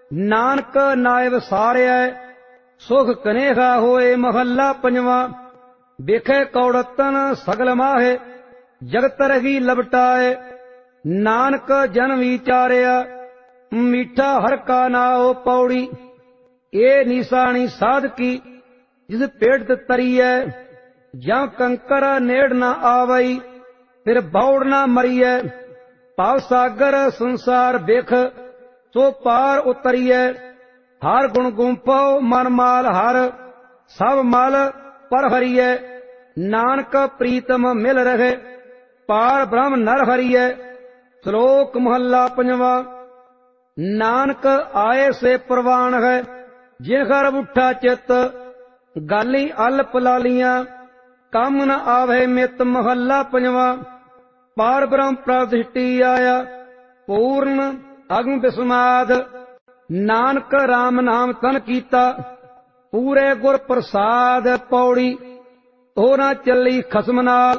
नानक नायब सारिया सुख कनेहा होए। महला पंजवां। बेखे कौड़तन सगल माहे जगत रही लपटाए। नानक जन विचारिया मीठा हर का नाओ। पौड़ी ए निशानी साध की जिस पेट तरीय। ज्यां कंकर नेड़ न आवई फिर बौड़ न मरीय। भाव सागर संसार बेख सो पार उतरीय। हर गुण गुंफो मन माल हर सब मल पर हरिय। नानक प्रीतम मिल रहे पार ब्रह्म नर हरिय। श्लोक महला पंजवा। नानक आए से प्रवान है जिन घर उठा चित। गाली अल्प लालियां कम न आवे मित। महला पंजवा। पार ब्रह्म प्रतिष्ठि आया पूर्ण अग्न विस्माद। नानक राम नाम तन कीता पूरे गुर प्रसाद। पौड़ी हो न चली खसम नाल